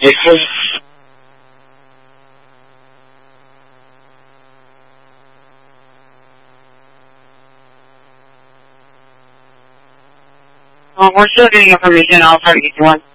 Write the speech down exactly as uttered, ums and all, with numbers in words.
Yes, sir. Well, we're still getting information. I'll try to get you one.